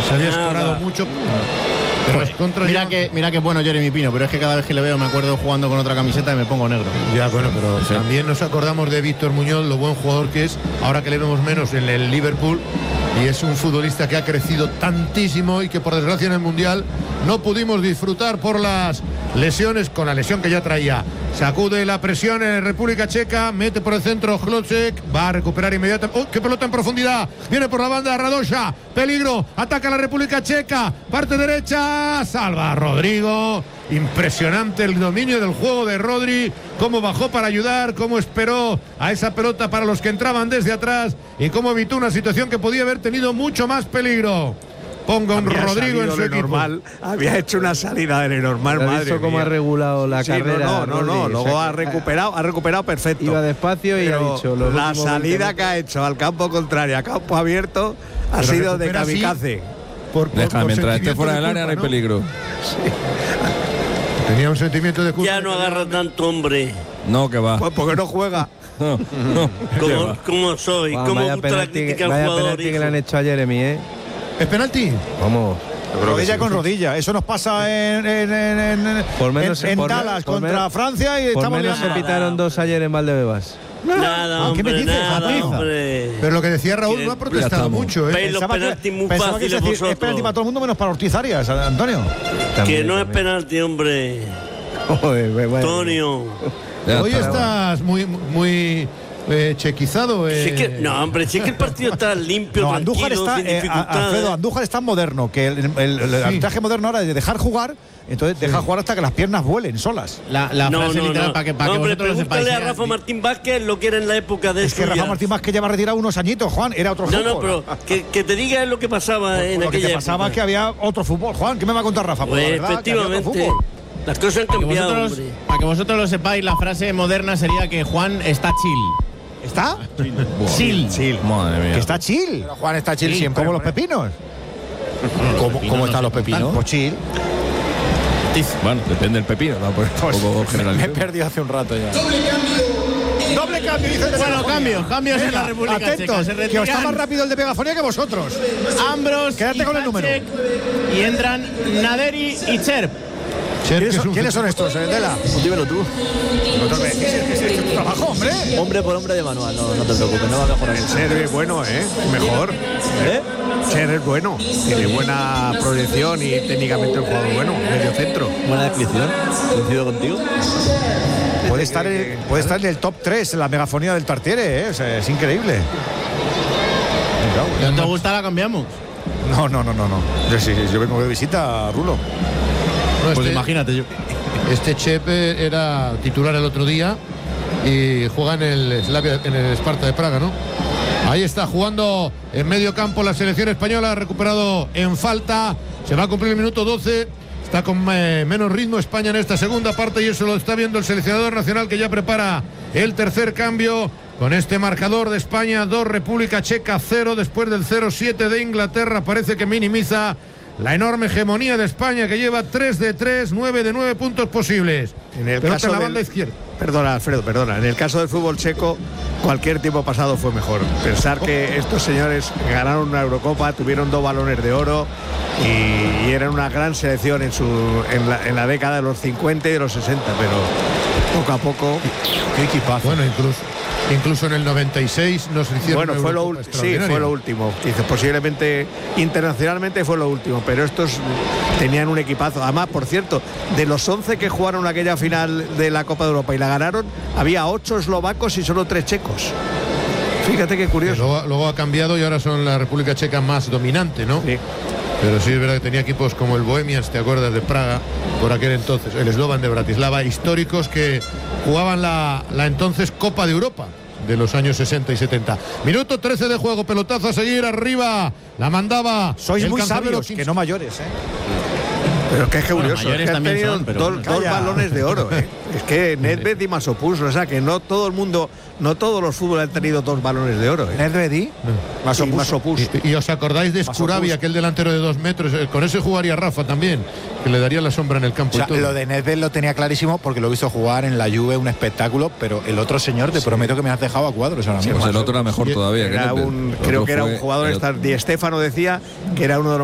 Se había escorado mucho. Pero mira que bueno Jeremy Pino, pero es que cada vez que le veo me acuerdo jugando con otra camiseta y me pongo negro. Ya, bueno, pero sí. También nos acordamos de Víctor Muñoz, lo buen jugador que es, ahora que le vemos menos en el Liverpool, y es un futbolista que ha crecido tantísimo y que por desgracia en el Mundial no pudimos disfrutar por las lesiones, con la lesión que ya traía. Sacude la presión en República Checa, mete por el centro Hlocek, va a recuperar inmediatamente. ¡Oh, qué pelota en profundidad! Viene por la banda Radosha, peligro, ataca la República Checa, parte derecha, salva a Rodrigo. Impresionante el dominio del juego de Rodri, cómo bajó para ayudar, cómo esperó a esa pelota para los que entraban desde atrás y cómo evitó una situación que podía haber tenido mucho más peligro. Ponga un Rodrigo en su equipo. Normal, había hecho una salida de normal, madre mía. Cómo ha regulado la carrera. No, luego ha recuperado perfecto. Iba despacio y ha dicho la salida que ha hecho al campo contrario, a campo abierto, ha sido de kamikaze. Mientras esté fuera del área no hay peligro. Sí. Tenía un sentimiento de culpa. Ya no agarra tanto hombre. No, que va. Pues porque no juega. No. ¿Cómo soy? ¿Cómo gusta la crítica al jugador? Penalti que le han hecho a Jeremy, ¿eh? ¿Es penalti? Vamos. Rodilla con rodilla. Eso nos pasa en Dallas contra Francia y por menos se pitaron 2 ayer en Valdebebas. Nada, hombre, ¿qué me dices, hombre. Pero lo que decía Raúl no ha protestado mucho, ¿eh? Los penaltis muy pensaba fáciles que es penalti para todo el mundo menos para Ortiz Arias, Antonio. Que no es penalti, hombre. Antonio. Hoy estás muy chequizado. No, hombre, si es que el partido está limpio, no, tranquilo, Andújar está, sin dificultades. Alfredo, Andújar está moderno, que el arbitraje moderno ahora es de dejar jugar. Entonces deja jugar hasta que las piernas vuelen solas. La frase literal para que vosotros lo sepáis. A Rafa Martín Vázquez lo que era en la época de Es que Rafa Martín Vázquez ya va retirado unos añitos, Juan. Era otro fútbol. No, pero que te diga lo que pasaba en aquella época. Lo que pasaba es que había otro fútbol, Juan. ¿Qué me va a contar Rafa? Pues efectivamente. Las cosas han cambiado, para que vosotros lo sepáis, la frase moderna sería que Juan está chill. ¿Está? Chill. Madre mía. Que está chill. Pero Juan está chill siempre. Como los pepinos. ¿Cómo están los pepinos? Pues chill. Bueno, depende del pepino, ¿no? Pues me he perdido hace un rato ya. Doble cambio, dice el Bueno, cambios en la República Checa. Checa. Que está más rápido el de Megafonía que vosotros. Ambros. Quédate con el número. Y entran Naderi y Cherp. ¿Quiénes son estos, Dela? Dímelo tú. ¿Es tu trabajo, hombre? Hombre por hombre de manual, no te preocupes, no va a mejorar. El Ser es bueno, mejor. Ser es bueno, tiene buena proyección y técnicamente un jugador bueno, medio centro. Buena descripción, coincido contigo. Puede estar en el top 3 en la Megafonía del Tartiere, o sea, es increíble. ¿No te gusta la cambiamos? No. Yo vengo de visita a Rulo. Pues imagínate yo. Este Chep era titular el otro día y juega en el Sparta de Praga, ¿no? Ahí está jugando en medio campo la selección española, ha recuperado en falta, se va a cumplir el minuto 12, está con menos ritmo España en esta segunda parte y eso lo está viendo el seleccionador nacional que ya prepara el tercer cambio con este marcador de España 2, República Checa 0, después del 0-7 de Inglaterra parece que minimiza la enorme hegemonía de España que lleva 3 de 3, 9 de 9 puntos posibles. En el caso de la banda izquierda. Perdona, Alfredo, perdona. En el caso del fútbol checo, cualquier tiempo pasado fue mejor. Pensar que estos señores ganaron una Eurocopa, tuvieron 2 balones de oro y eran una gran selección en la década de los 50 y de los 60, pero poco a poco. Qué equipazo. Bueno, incluso en el 96 nos hicieron. Bueno, fue lo último. Posiblemente internacionalmente fue lo último, pero estos tenían un equipazo. Además, por cierto, de los 11 que jugaron aquella final de la Copa de Europa y la ganaron, había 8 eslovacos y solo 3 checos. Fíjate qué curioso. Luego ha cambiado y ahora son la República Checa más dominante, ¿no? Sí. Pero sí es verdad que tenía equipos como el Bohemians, ¿te acuerdas? De Praga, por aquel entonces, el Slovan de Bratislava, históricos que jugaban la entonces Copa de Europa de los años 60 y 70. Minuto 13 de juego, pelotazo a seguir, arriba, la mandaba. Sois muy sabios, que no mayores, Pero es que es curioso, bueno, es que han tenido dos balones de oro. Es que Nedved y Masopust, o sea que no todo el mundo, no todos los fútbol han tenido 2 balones de oro. Nedved y Masopust. ¿Y os acordáis de Scuravi, aquel delantero de 2 metros? Con ese jugaría Rafa también, que le daría la sombra en el campo. O sea, lo de Nedved lo tenía clarísimo porque lo he visto jugar en la Juve, un espectáculo, pero el otro señor, te prometo que me has dejado a cuadros ahora mismo. Pues el otro era mejor todavía. Creo que era un jugador, Di Stéfano decía que era uno de los